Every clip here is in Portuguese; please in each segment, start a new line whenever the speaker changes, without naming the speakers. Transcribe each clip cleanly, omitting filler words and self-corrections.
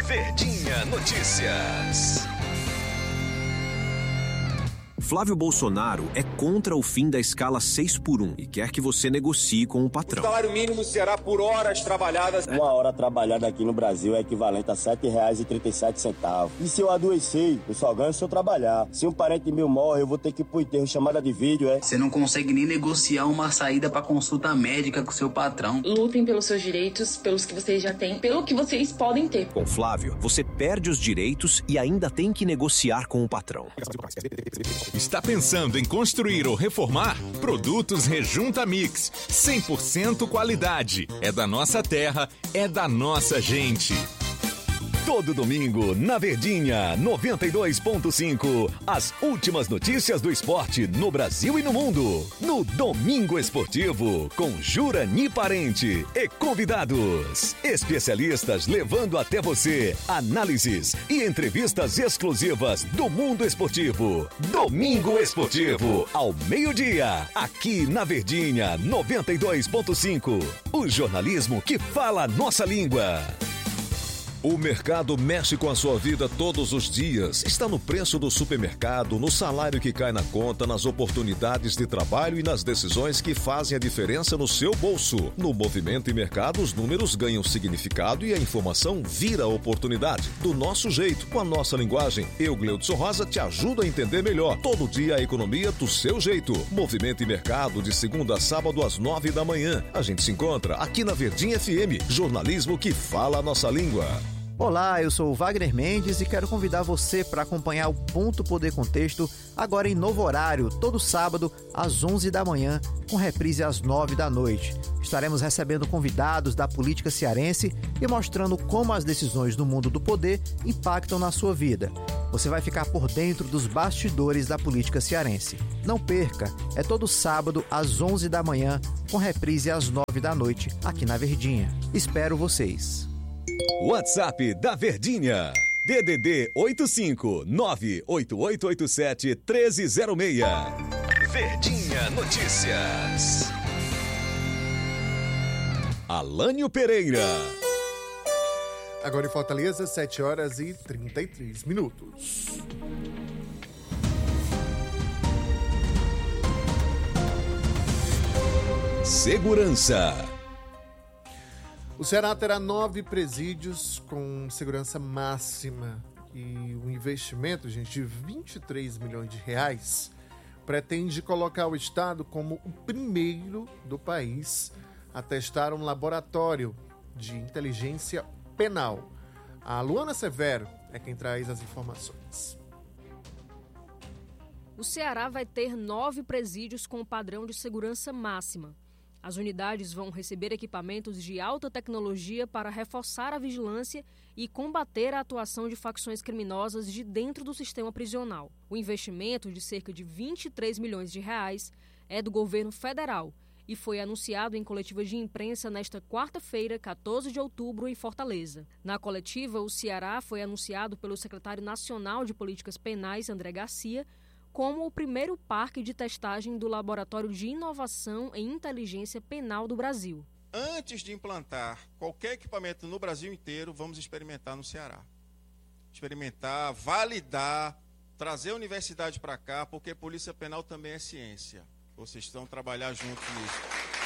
Verdinha Notícias.
Flávio Bolsonaro é contra o fim da escala 6x1 e quer que você negocie com o patrão.
O salário mínimo será por horas trabalhadas.
Uma hora trabalhada aqui no Brasil é equivalente a R$ 7,37. E se eu adoecer, eu só ganho se eu trabalhar. Se um parente meu morre, eu vou ter que ir pro enterro, chamada de vídeo,
Você não consegue nem negociar uma saída pra consulta médica com seu patrão.
Lutem pelos seus direitos, pelos que vocês já têm, pelo que vocês podem ter.
Com Flávio, você perde os direitos e ainda tem que negociar com o patrão.
Está pensando em construir ou reformar? Produtos Rejunta Mix. 100% qualidade. É da nossa terra, é da nossa gente. Todo domingo, na Verdinha 92.5, as últimas notícias do esporte no Brasil e no mundo. No Domingo Esportivo, com Jurani Parente e convidados. Especialistas levando até você análises e entrevistas exclusivas do mundo esportivo. Domingo Esportivo, ao meio-dia, aqui na Verdinha 92.5. O jornalismo que fala a nossa língua. O mercado mexe com a sua vida todos os dias. Está no preço do supermercado, no salário que cai na conta, nas oportunidades de trabalho e nas decisões que fazem a diferença no seu bolso. No Movimento e Mercado, os números ganham significado e a informação vira oportunidade. Do nosso jeito, com a nossa linguagem. Eu, Gleudson Rosa, te ajudo a entender melhor. Todo dia a economia do seu jeito. Movimento e Mercado, de segunda a sábado às 9 da manhã. A gente se encontra aqui na Verdinha FM. Jornalismo que fala a nossa língua.
Olá, eu sou o Wagner Mendes e quero convidar você para acompanhar o Ponto Poder Contexto agora em novo horário, todo sábado às 11 da manhã, com reprise às 9 da noite. Estaremos recebendo convidados da política cearense e mostrando como as decisões no mundo do poder impactam na sua vida. Você vai ficar por dentro dos bastidores da política cearense. Não perca, é todo sábado às 11 da manhã, com reprise às 9 da noite, aqui na Verdinha. Espero vocês.
WhatsApp da Verdinha. DDD 85988871306. Verdinha Notícias. Alânio Pereira.
Agora em Fortaleza, 7 horas e 33 minutos.
Segurança.
O Ceará terá 9 presídios com segurança máxima e o investimento, gente, de 23 milhões de reais pretende colocar o estado como o primeiro do país a testar um laboratório de inteligência penal. A Luana Severo é quem traz as informações.
O Ceará vai ter 9 presídios com padrão de segurança máxima. As unidades vão receber equipamentos de alta tecnologia para reforçar a vigilância e combater a atuação de facções criminosas de dentro do sistema prisional. O investimento, de cerca de 23 milhões de reais, é do governo federal e foi anunciado em coletiva de imprensa nesta quarta-feira, 14 de outubro, em Fortaleza. Na coletiva, o Ceará foi anunciado pelo secretário nacional de Políticas Penais, André Garcia, como o primeiro parque de testagem do Laboratório de Inovação em Inteligência Penal do Brasil.
Antes de implantar qualquer equipamento no Brasil inteiro, vamos experimentar no Ceará. Experimentar, validar, trazer a universidade para cá, porque Polícia Penal também é ciência. Vocês estão trabalhar juntos nisso.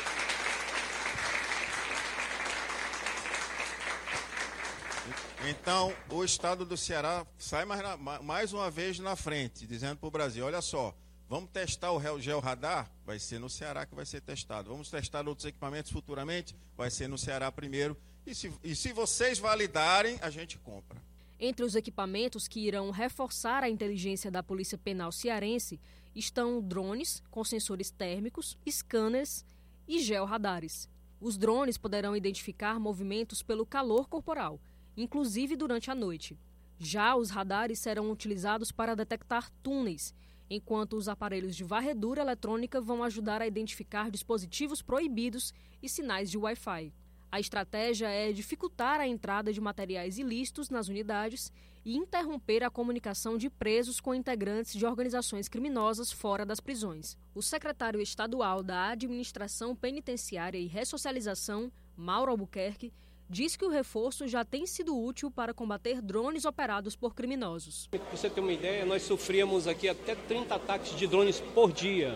Então, o estado do Ceará sai mais uma vez na frente, dizendo para o Brasil, olha só, vamos testar o georradar? Vai ser no Ceará que vai ser testado. Vamos testar outros equipamentos futuramente? Vai ser no Ceará primeiro. E se vocês validarem, a gente compra.
Entre os equipamentos que irão reforçar a inteligência da Polícia Penal cearense estão drones com sensores térmicos, scanners e georradares. Os drones poderão identificar movimentos pelo calor corporal, inclusive durante a noite. Já os radares serão utilizados para detectar túneis, enquanto os aparelhos de varredura eletrônica vão ajudar a identificar dispositivos proibidos e sinais de Wi-Fi. A estratégia é dificultar a entrada de materiais ilícitos nas unidades e interromper a comunicação de presos com integrantes de organizações criminosas fora das prisões. O secretário estadual da Administração Penitenciária e Ressocialização, Mauro Albuquerque, diz que o reforço já tem sido útil para combater drones operados por criminosos.
Para você ter uma ideia, nós sofríamos aqui até 30 ataques de drones por dia.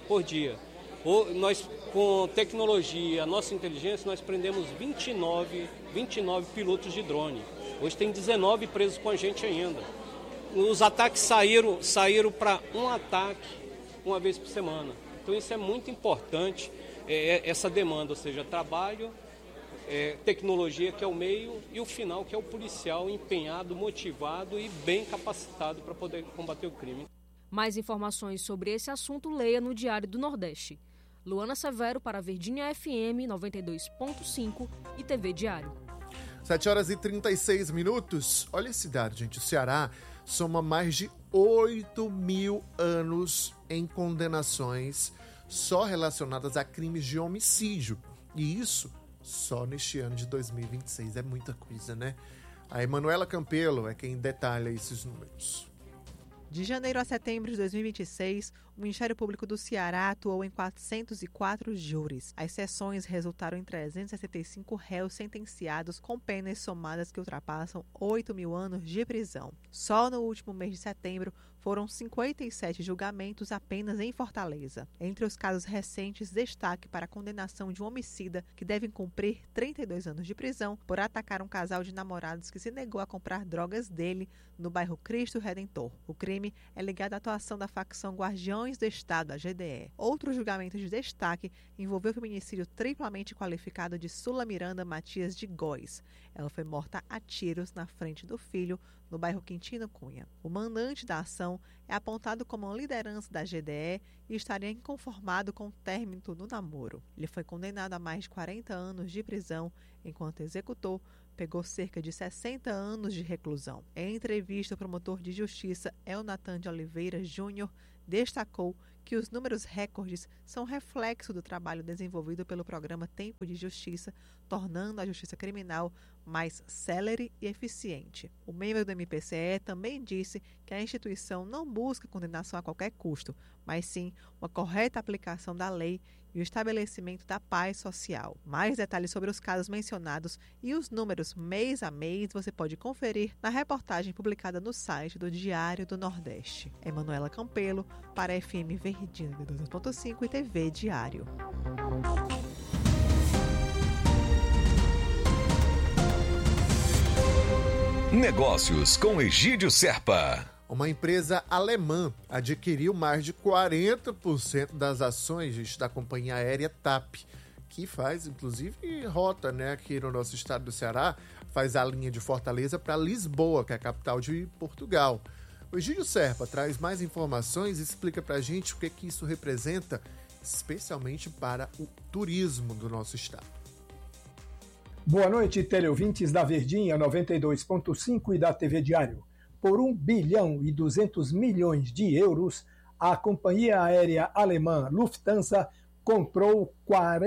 Nós, com tecnologia, a nossa inteligência, nós prendemos 29 pilotos de drone. Hoje tem 19 presos com a gente ainda. Os ataques saíram para um ataque uma vez por semana. Então isso é muito importante, essa demanda, ou seja, trabalho, tecnologia, que é o meio, e o final, que é o policial empenhado, motivado e bem capacitado para poder combater o crime.
Mais informações sobre esse assunto, leia no Diário do Nordeste. Luana Severo para Verdinha FM 92.5 e TV Diário.
7h36. Olha esse dado, gente. O Ceará soma mais de 8 mil anos em condenações só relacionadas a crimes de homicídio. E isso só neste ano de 2026. É muita coisa, né? A Emanuela Campelo é quem detalha esses números.
De janeiro a setembro de 2026, o Ministério Público do Ceará atuou em 404 júris. As sessões resultaram em 365 réus sentenciados com penas somadas que ultrapassam 8 mil anos de prisão. Só no último mês de setembro, foram 57 julgamentos apenas em Fortaleza. Entre os casos recentes, destaque para a condenação de um homicida que deve cumprir 32 anos de prisão por atacar um casal de namorados que se negou a comprar drogas dele no bairro Cristo Redentor. O crime é ligado à atuação da facção Guardiões do Estado, a GDE. Outro julgamento de destaque envolveu o feminicídio triplamente qualificado de Sula Miranda Matias de Góes. Ela foi morta a tiros na frente do filho, no bairro Quintino Cunha. O mandante da ação é apontado como uma liderança da GDE e estaria inconformado com o término do namoro. Ele foi condenado a mais de 40 anos de prisão, enquanto executor pegou cerca de 60 anos de reclusão. Em entrevista, o promotor de justiça Elnatan de Oliveira Júnior destacou que os números recordes são reflexo do trabalho desenvolvido pelo programa Tempo de Justiça, tornando a justiça criminal mais célere e eficiente. O membro do MPCE também disse que a instituição não busca condenação a qualquer custo, mas sim uma correta aplicação da lei e o estabelecimento da paz social. Mais detalhes sobre os casos mencionados e os números mês a mês você pode conferir na reportagem publicada no site do Diário do Nordeste. Emanuela Campelo para FM Verdinha 2.5 e TV Diário.
Negócios com Egídio Serpa.
Uma empresa alemã adquiriu mais de 40% das ações da companhia aérea TAP, que faz, inclusive, rota, né, aqui no nosso estado do Ceará, faz a linha de Fortaleza para Lisboa, que é a capital de Portugal. O Egídio Serpa traz mais informações e explica para a gente o que isso representa, especialmente para o turismo do nosso estado.
Boa noite, teleouvintes da Verdinha 92.5 e da TV Diário. Por 1 bilhão e 200 milhões de euros, a companhia aérea alemã Lufthansa comprou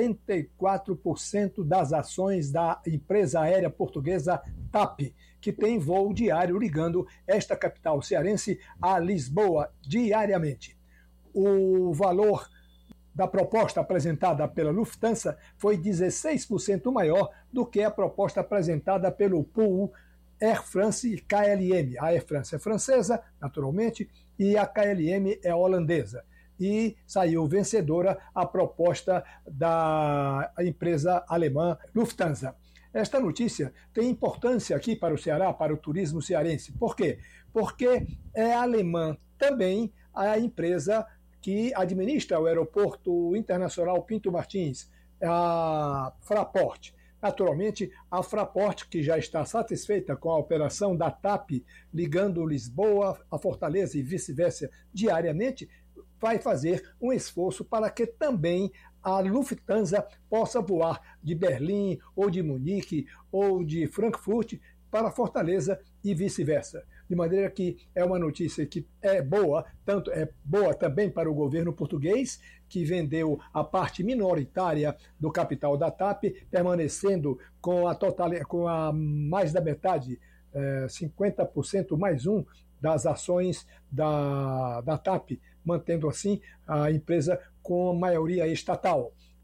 44% das ações da empresa aérea portuguesa TAP, que tem voo diário ligando esta capital cearense a Lisboa diariamente. O valor da proposta apresentada pela Lufthansa foi 16% maior do que a proposta apresentada pelo pool Air France e KLM. A Air France é francesa, naturalmente, e a KLM é holandesa. E saiu vencedora a proposta da empresa alemã Lufthansa. Esta notícia tem importância aqui para o Ceará, para o turismo cearense. Por quê? Porque é alemã também a empresa que administra o Aeroporto Internacional Pinto Martins, a Fraport. Naturalmente, a Fraport, que já está satisfeita com a operação da TAP, ligando Lisboa a Fortaleza e vice-versa diariamente, vai fazer um esforço para que também a Lufthansa possa voar de Berlim, ou de Munique, ou de Frankfurt para Fortaleza e vice-versa. De maneira que é uma notícia que é boa, tanto é boa também para o governo português, que vendeu a parte minoritária do capital da TAP, permanecendo com a mais da metade, 50% mais um das ações da TAP, mantendo assim a empresa com maioria estatal.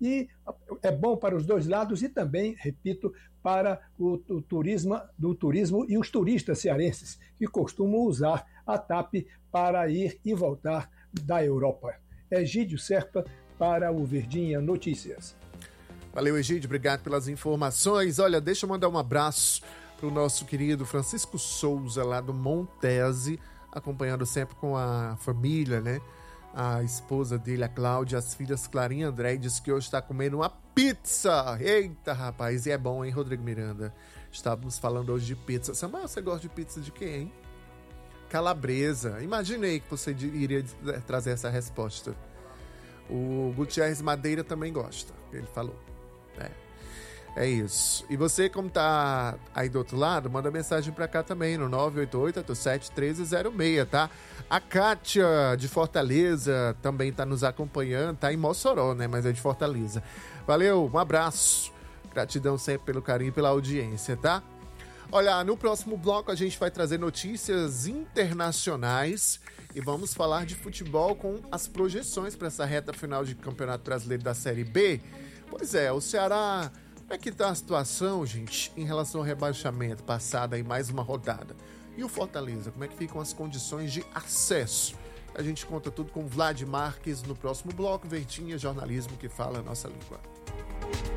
E é bom para os dois lados e também, repito, para o turismo e os turistas cearenses, que costumam usar a TAP para ir e voltar da Europa. Egídio Serpa para o Verdinha Notícias.
Valeu, Egídio, obrigado pelas informações. Olha, deixa eu mandar um abraço para o nosso querido Francisco Souza, lá do Montese, acompanhando sempre com a família, né? A esposa dele, a Cláudia, as filhas Clarinha e André, diz que hoje está comendo uma pizza. Eita, rapaz, e é bom, hein, Rodrigo Miranda? Estávamos falando hoje de pizza. Samuel, você gosta de pizza de quê, hein? Calabresa. Imaginei que você iria trazer essa resposta. O Gutierrez Madeira também gosta, ele falou. É isso. E você, como tá aí do outro lado, manda mensagem pra cá também, no 988-87-1306, tá? A Kátia, de Fortaleza, também tá nos acompanhando, tá em Mossoró, né? Mas é de Fortaleza. Valeu, um abraço. Gratidão sempre pelo carinho e pela audiência, tá? Olha, no próximo bloco a gente vai trazer notícias internacionais e vamos falar de futebol com as projeções para essa reta final de Campeonato Brasileiro da Série B. Pois é, o Ceará... Como é que tá a situação, gente, em relação ao rebaixamento, passada aí mais uma rodada? E o Fortaleza, como é que ficam as condições de acesso? A gente conta tudo com Vlad Marques no próximo bloco. Verdinha, jornalismo que fala a nossa língua.